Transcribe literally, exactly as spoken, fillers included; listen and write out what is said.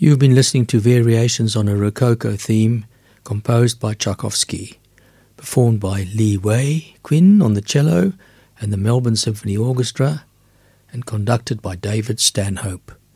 You've been listening to variations on a Rococo theme composed by Tchaikovsky, performed by Lee Wei Quinn on the cello and the Melbourne Symphony Orchestra, and conducted by David Stanhope.